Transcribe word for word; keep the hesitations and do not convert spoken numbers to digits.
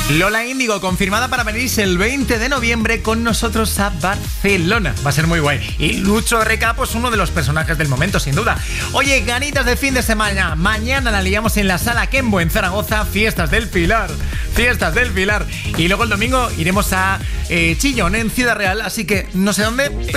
Lola Índigo, confirmada para venirse el veinte de noviembre con nosotros a Barcelona. Va a ser muy guay. Y Lucho Reca, pues uno de los personajes del momento, sin duda. Oye, ganitas de fin de semana. Mañana la liamos en la Sala Kembo en Zaragoza. Fiestas del Pilar. Fiestas del Pilar. Y luego el domingo iremos a eh, Chillón, en Ciudad Real. Así que no sé dónde...